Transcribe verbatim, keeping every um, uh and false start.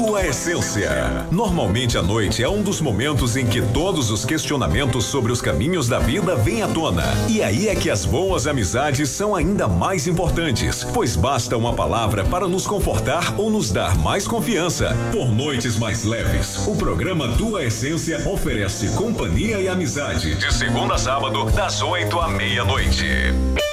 Tua Essência. Normalmente a noite é um dos momentos em que todos os questionamentos sobre os caminhos da vida vêm à tona. E aí é que as boas amizades são ainda mais importantes, pois basta uma palavra para nos confortar ou nos dar mais confiança. Por noites mais leves, o programa Tua Essência oferece companhia e amizade de segunda a sábado, das oito à meia-noite.